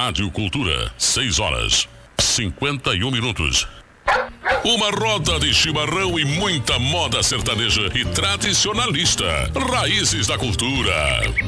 Rádio Cultura, 6h51. Uma roda de chimarrão e muita moda sertaneja e tradicionalista. Raízes da cultura.